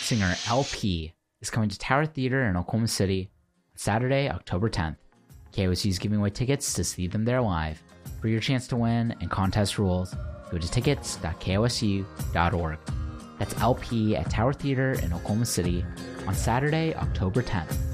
singer LP is coming to Tower Theater in Oklahoma City on Saturday, October 10th. KOSU is giving away tickets to see them there live. For your chance to win and contest rules, go to tickets.kosu.org. That's LP at Tower Theater in Oklahoma City on Saturday, October 10th.